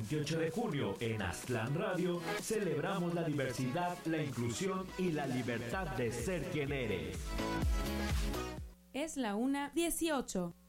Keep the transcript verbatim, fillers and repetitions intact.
veintiocho de junio en Aztlán Radio celebramos la diversidad, la inclusión y la libertad de ser quien eres. Es la una dieciocho.